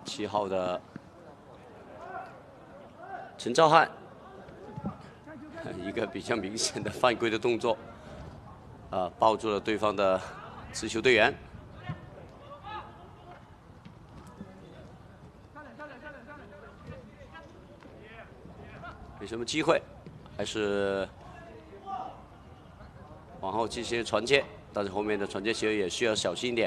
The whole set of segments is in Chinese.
7号的陈兆汉，一个比较明显的犯规的动作，抱住了对方的持球队员。没什么机会，还是往后进行传接，但是后面的传接球也需要小心一点。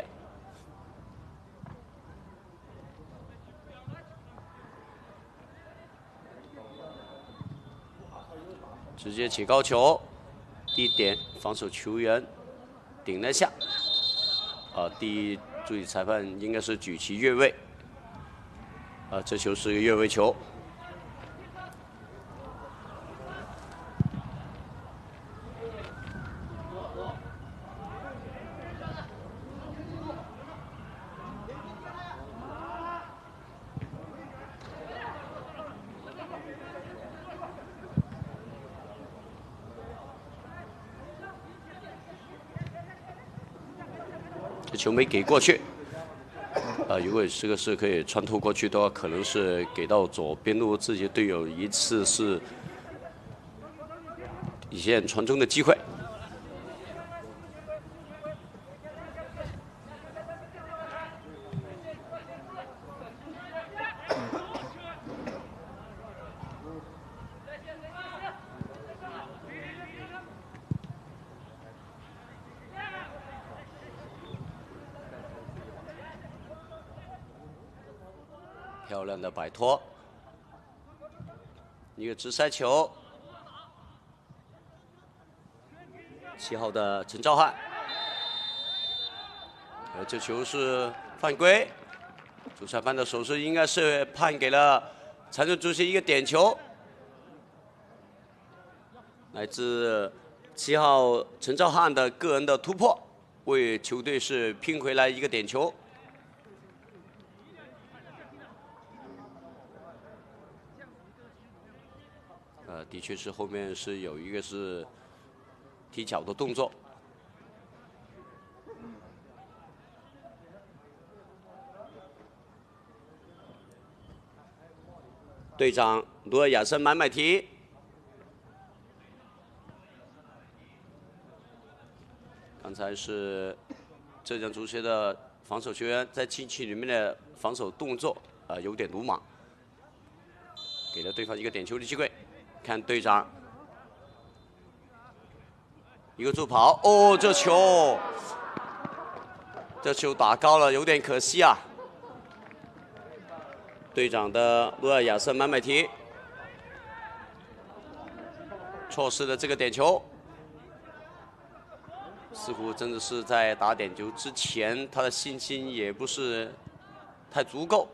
直接起高球，低点防守球员顶了下，第一注意裁判应该是举旗越位，这球是个越位球。这球没给过去，如果这个是可以穿透过去的话，可能是给到左边路自己队友一次是底线传中的机会。漂亮的摆脱，一个直塞球，7号的陈兆汉，这球是犯规，主裁判的手势应该是判给了长春足协一个点球，来自7号陈兆汉的个人的突破，为球队是拼回来一个点球。 的确是后面是有一个是踢脚的动作。队长努尔亚森买买提，刚才是浙江足协的防守球员在禁区里面的防守动作有点鲁莽，给了对方一个点球的机会。 看队长一个助跑，哦，这球打高了，有点可惜啊。队长的努尔亚森买买提错失了这个点球，似乎真的是在打点球之前，他的信心也不是太足够，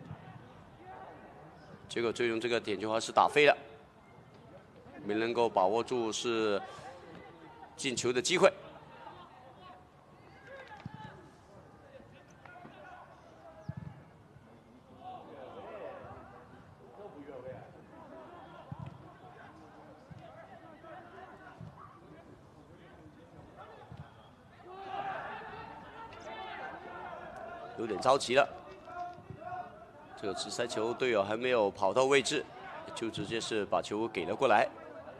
结果最终这个点球还是打飞了。 没能够把握住是进球的机会。有点着急了，这个直塞球队友还没有跑到位置，就直接是把球给了过来。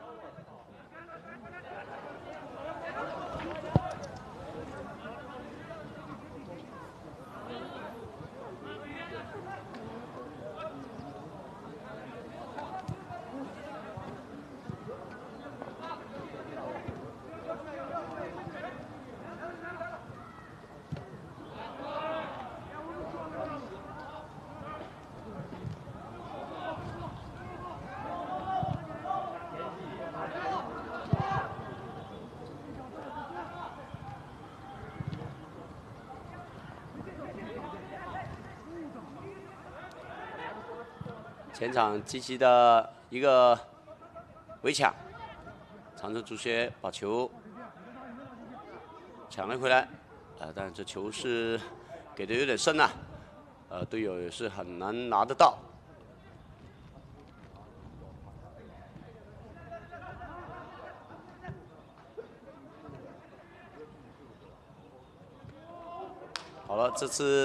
前场积极的一个围抢，长春足协把球抢了回来，但这球是给的有点深呐，队友也是很难拿得到。好了，这次。